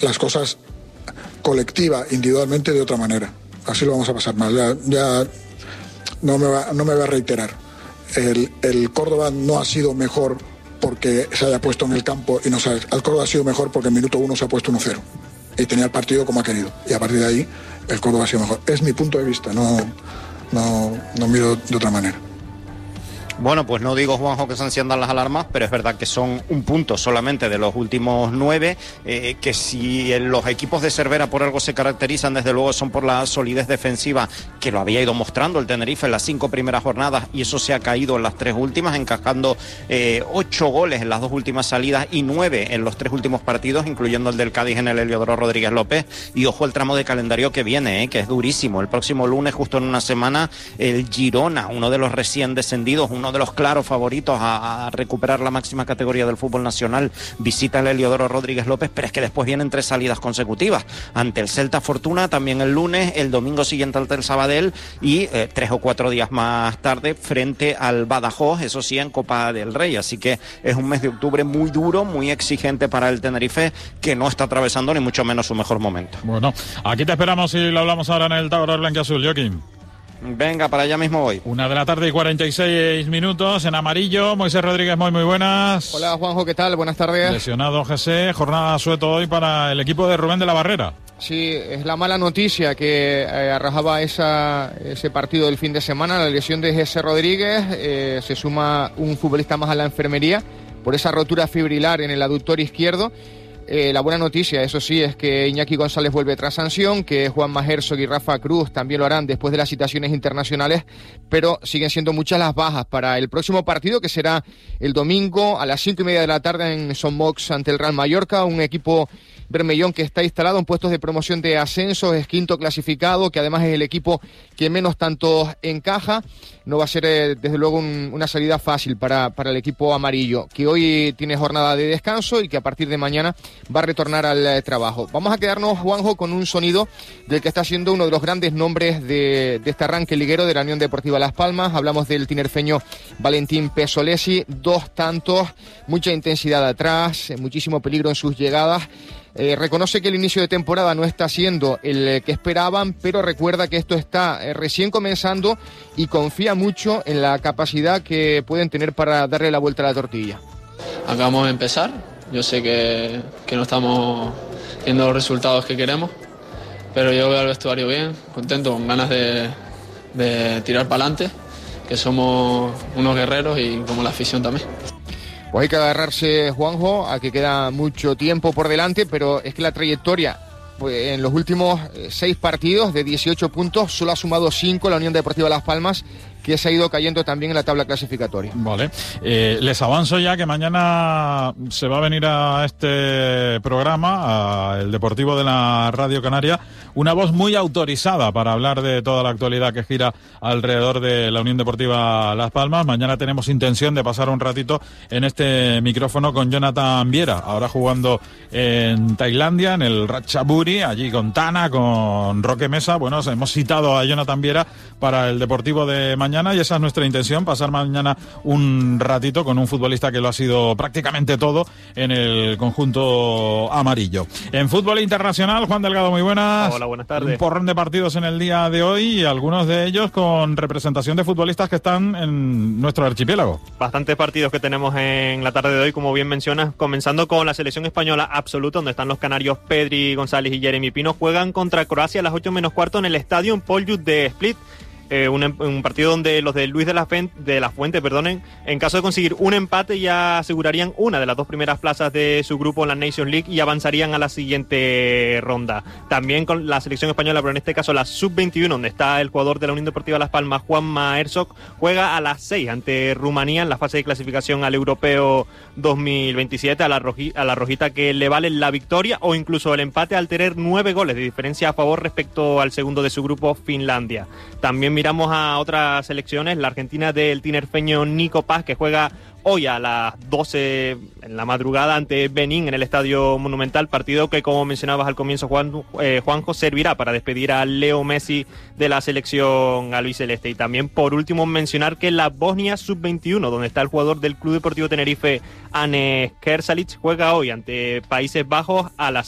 las cosas colectiva, individualmente, de otra manera. Así lo vamos a pasar mal. Ya no me voy a reiterar. El Córdoba no ha sido mejor porque se haya puesto en el campo y no sabe. El Córdoba ha sido mejor porque en minuto 1 se ha puesto 1-0 y tenía el partido como ha querido, y a partir de ahí el Córdoba ha sido mejor. Es mi punto de vista, no miro de otra manera. Bueno, pues no digo, Juanjo, que se enciendan las alarmas, pero es verdad que son un punto solamente de los últimos 9, que si los equipos de Cervera por algo se caracterizan, desde luego son por la solidez defensiva, que lo había ido mostrando el Tenerife en las 5 primeras jornadas, y eso se ha caído en las 3 últimas, encajando 8 goles en las 2 últimas salidas y 9 en los 3 últimos partidos, incluyendo el del Cádiz en el Heliodoro Rodríguez López. Y ojo el tramo de calendario que viene, que es durísimo. El próximo lunes, justo en una semana, el Girona, uno de los recién descendidos, uno de los claros favoritos a recuperar la máxima categoría del fútbol nacional, visita el Heliodoro Rodríguez López, pero es que después vienen 3 salidas consecutivas, ante el Celta Fortuna también el lunes, el domingo siguiente ante el Sabadell y 3 o 4 días más tarde frente al Badajoz, eso sí, en Copa del Rey. Así que es un mes de octubre muy duro, muy exigente para el Tenerife, que no está atravesando ni mucho menos su mejor momento. Bueno, aquí te esperamos y lo hablamos ahora en el Táboro Blanquiazul, Joaquín. Venga, para allá mismo voy. 1:46 en amarillo. Moisés Rodríguez, muy buenas. Hola, Juanjo, ¿qué tal? Buenas tardes. Lesionado José, jornada sueto hoy para el equipo de Rubén de la Barrera. Sí, es la mala noticia que arrojaba ese partido del fin de semana, la lesión de José Rodríguez. Se suma un futbolista más a la enfermería por esa rotura fibrilar en el aductor izquierdo. La buena noticia, eso sí, es que Iñaki González vuelve tras sanción, que Juanma Herzog y Rafa Cruz también lo harán después de las citaciones internacionales, pero siguen siendo muchas las bajas para el próximo partido, que será el domingo a las 5:30 de la tarde en Son Moix ante el Real Mallorca, un equipo Bermellón que está instalado en puestos de promoción de ascenso, es 5º clasificado, que además es el equipo que menos tanto encaja. No va a ser desde luego una salida fácil para el equipo amarillo, que hoy tiene jornada de descanso y que a partir de mañana va a retornar al trabajo. Vamos a quedarnos, Juanjo, con un sonido del que está siendo uno de los grandes nombres de este arranque liguero de la Unión Deportiva Las Palmas. Hablamos del tinerfeño Valentín Pesolesi, 2 tantos, mucha intensidad atrás, muchísimo peligro en sus llegadas. Reconoce que el inicio de temporada no está siendo el que esperaban, pero recuerda que esto está recién comenzando y confía mucho en la capacidad que pueden tener para darle la vuelta a la tortilla. Acabamos de empezar, yo sé que no estamos viendo los resultados que queremos, pero yo veo al vestuario bien, contento, con ganas de tirar para adelante, que somos unos guerreros y como la afición también. Pues hay que agarrarse, Juanjo, a que queda mucho tiempo por delante, pero es que la trayectoria, pues, en los últimos 6 partidos de 18 puntos, solo ha sumado 5 la Unión Deportiva Las Palmas, que se ha ido cayendo también en la tabla clasificatoria. Vale, les avanzo ya que mañana se va a venir a este programa, el Deportivo de la Radio Canaria, una voz muy autorizada para hablar de toda la actualidad que gira alrededor de la Unión Deportiva Las Palmas. Mañana tenemos intención de pasar un ratito en este micrófono con Jonathan Viera, ahora jugando en Tailandia, en el Ratchaburi, allí con Tana, con Roque Mesa. Bueno, hemos citado a Jonathan Viera para el Deportivo de mañana y esa es nuestra intención, pasar mañana un ratito con un futbolista que lo ha sido prácticamente todo en el conjunto amarillo. En fútbol internacional, Juan Delgado, muy buenas. Hola, buenas tardes. Un porrón de partidos en el día de hoy y algunos de ellos con representación de futbolistas que están en nuestro archipiélago. Bastantes partidos que tenemos en la tarde de hoy, como bien mencionas, comenzando con la selección española absoluta, donde están los canarios Pedri González y Jeremy Pino. Juegan contra Croacia a las 8:15 en el estadio Poljut de Split. Un partido donde los de Luis de la Fuente, en caso de conseguir un empate ya asegurarían una de las 2 primeras plazas de su grupo en la Nations League y avanzarían a la siguiente ronda. También con la selección española, pero en este caso la Sub-21, donde está el jugador de la Unión Deportiva Las Palmas, Juanma Herzog, juega a las 6 ante Rumanía en la fase de clasificación al Europeo 2027, a la rojita que le vale la victoria o incluso el empate al tener 9 goles de diferencia a favor respecto al segundo de su grupo, Finlandia. También miramos a otras selecciones, la Argentina del tinerfeño Nico Paz, que juega hoy a las 12 en la madrugada ante Benín en el Estadio Monumental, partido que, como mencionabas al comienzo, Juanjo, servirá para despedir a Leo Messi de la selección albiceleste. Y también, por último, mencionar que la Bosnia Sub-21, donde está el jugador del Club Deportivo Tenerife, Anes Kersalic, juega hoy ante Países Bajos a las